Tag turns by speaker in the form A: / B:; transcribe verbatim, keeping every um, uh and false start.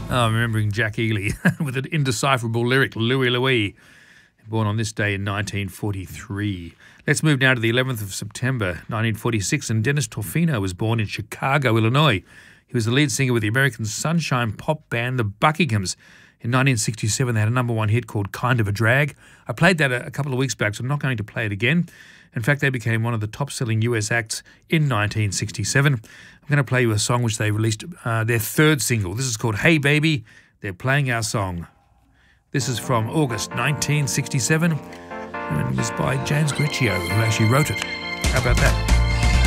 A: Oh, I'm remembering Jack Ely with an indecipherable lyric, Louie Louie, born on this day in nineteen forty-three. Let's move now to the eleventh of September, nineteen forty-six, and Dennis Torfino was born in Chicago, Illinois. He was the lead singer with the American sunshine pop band, the Buckinghams. In nineteen sixty-seven, they had a number one hit called Kind of a Drag. I played that a, a couple of weeks back, so I'm not going to play it again. In fact, they became one of the top-selling U S acts in nineteen sixty-seven. I'm going to play you a song which they released, uh, their third single. This is called Hey Baby, They're Playing Our Song. This is from August nineteen sixty-seven, and it was by James Guercio, who actually wrote it. How about that?